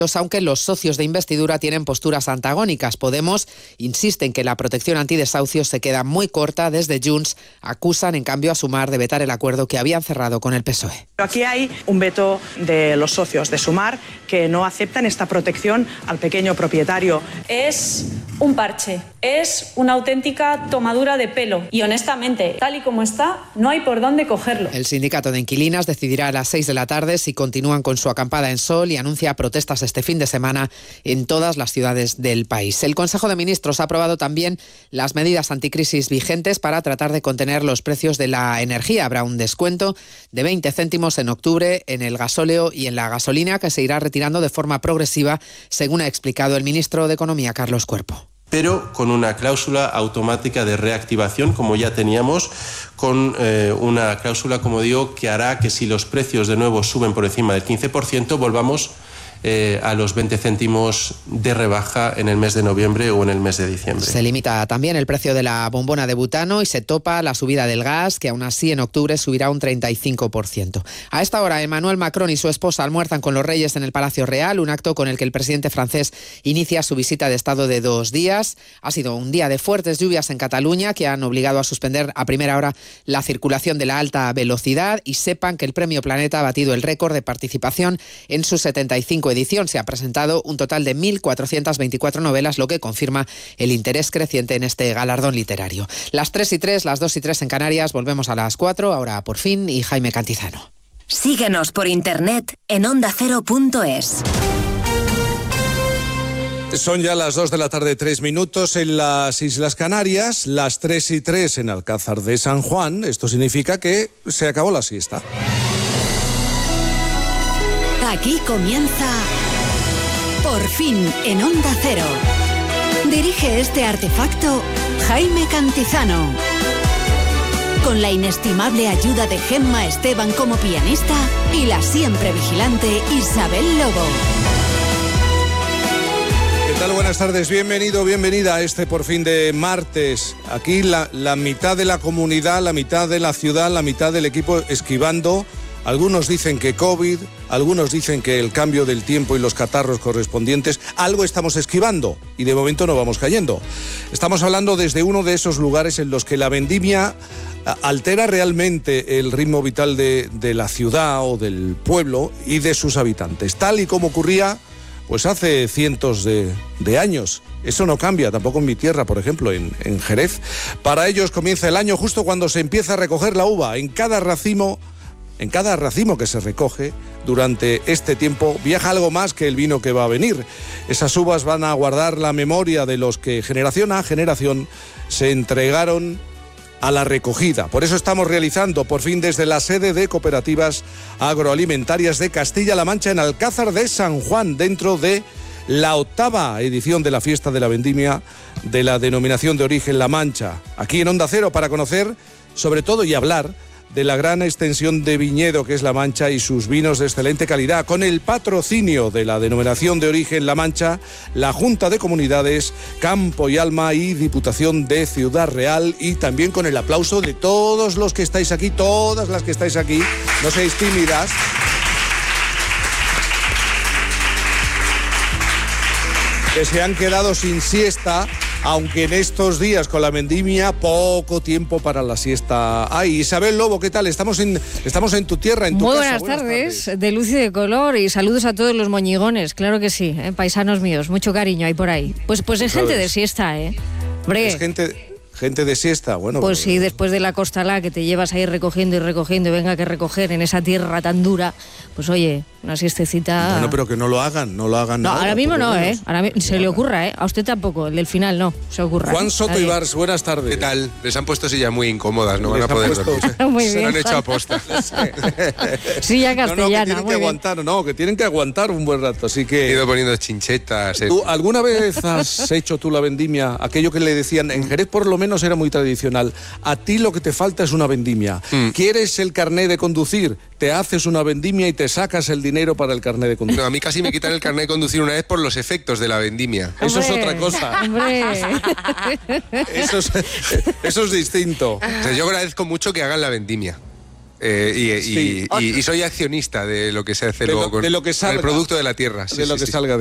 aunque los socios de investidura tienen posturas antagónicas. Podemos insiste en que la protección antidesahucios se queda muy corta. Desde Junts acusan, en cambio, a Sumar de vetar el acuerdo que habían cerrado con el PSOE. Aquí hay un veto de los socios de Sumar que no aceptan esta protección al pequeño propietario. Es un parche, es una auténtica tomadura de pelo y honestamente, tal y como está, no hay por dónde cogerlo. El sindicato de inquilinas decidirá a las 6 de la tarde si continúan con su acampada en Sol y anuncia protestas este fin de semana en todas las ciudades del país. El Consejo de Ministros ha aprobado también las medidas anticrisis vigentes para tratar de contener los precios de la energía. Habrá un descuento de 20 céntimos en octubre en el gasóleo y en la gasolina, que se irá retirando de forma progresiva, según ha explicado el ministro de Economía, Carlos Cuerpo. Pero con una cláusula automática de reactivación, como ya teníamos, con una cláusula, como digo, que hará que si los precios de nuevo suben por encima del 15%, volvamos a los 20 céntimos de rebaja en el mes de noviembre o en el mes de diciembre. Se limita también el precio de la bombona de butano y se topa la subida del gas, que aún así en octubre subirá un 35%. A esta hora, Emmanuel Macron y su esposa almuerzan con los reyes en el Palacio Real, un acto con el que el presidente francés inicia su visita de Estado de 2 días. Ha sido un día de fuertes lluvias en Cataluña que han obligado a suspender a primera hora la circulación de la alta velocidad, y sepan que el Premio Planeta ha batido el récord de participación en su 75 edición. Se ha presentado un total de 1.424 novelas, lo que confirma el interés creciente en este galardón literario. Las 3:03, las 2:03 en Canarias. Volvemos a las 4, ahora Por Fin y Jaime Cantizano. Síguenos por internet en ondacero.es. Son ya las 2 de la tarde, 3 minutos en las Islas Canarias, las 3:03 en Alcázar de San Juan. Esto significa que se acabó la siesta. Aquí comienza Por Fin en Onda Cero. Dirige este artefacto Jaime Cantizano. Con la inestimable ayuda de Gemma Esteban como pianista y la siempre vigilante Isabel Lobo. ¿Qué tal? Buenas tardes, bienvenido, bienvenida a este Por Fin de martes. Aquí la mitad de la comunidad, la mitad de la ciudad, la mitad del equipo esquivando. Algunos dicen que COVID, algunos dicen que el cambio del tiempo y los catarros correspondientes. Algo estamos esquivando y de momento no vamos cayendo. Estamos hablando desde uno de esos lugares en los que la vendimia altera realmente el ritmo vital de la ciudad o del pueblo y de sus habitantes, tal y como ocurría pues hace cientos de años. Eso no cambia, tampoco en mi tierra, por ejemplo, en Jerez. Para ellos comienza el año justo cuando se empieza a recoger la uva. En cada racimo que se recoge durante este tiempo viaja algo más que el vino que va a venir. Esas uvas van a guardar la memoria de los que generación a generación se entregaron a la recogida. Por eso estamos realizando Por Fin desde la sede de Cooperativas Agroalimentarias de Castilla-La Mancha en Alcázar de San Juan, dentro de la 8ª edición de la Fiesta de la Vendimia de la denominación de origen La Mancha. Aquí en Onda Cero para conocer sobre todo y hablar de la gran extensión de viñedo que es La Mancha y sus vinos de excelente calidad, con el patrocinio de la denominación de origen La Mancha, la Junta de Comunidades, Campo y Alma y Diputación de Ciudad Real, y también con el aplauso de todos los que estáis aquí, todas las que estáis aquí, no seáis tímidas. Que se han quedado sin siesta, aunque en estos días con la vendimia poco tiempo para la siesta hay. Isabel Lobo, ¿qué tal? Estamos en tu tierra, en tu Muy casa. Buenas tardes, de luz y de color, y saludos a todos los moñigones, claro que sí, paisanos míos, mucho cariño hay por ahí. Pues es gente de siesta, Hombre. Es gente de siesta, bueno. Pues sí, después de la costalá que te llevas ahí recogiendo y venga que recoger en esa tierra tan dura, pues oye, una siestecita. Bueno, pero que no lo hagan. No, ahora mismo no, Ahora se le ocurra, A usted tampoco, el del final no, se ocurra. Juan Soto Ibars, buenas tardes. ¿Qué tal? Les han puesto sillas muy incómodas, no van a poder dormir. Muy bien, se lo han hecho a posta. Silla castellana, que tienen que aguantar un buen rato, así que... He ido poniendo chinchetas. ¿Tú alguna vez has hecho tú la vendimia? Aquello que le decían, en Jerez por lo menos era muy tradicional, a ti lo que te falta es una vendimia. ¿Quieres el carné de conducir? Te haces una vendimia y te sacas el dinero para el carné de conducir. No, a mí casi me quitan el carné de conducir una vez por los efectos de la vendimia. Eso es otra cosa. Hombre. Eso es distinto. O sea, yo agradezco mucho que hagan la vendimia. Y soy accionista de lo que se hace luego con el producto de la tierra. De lo que salga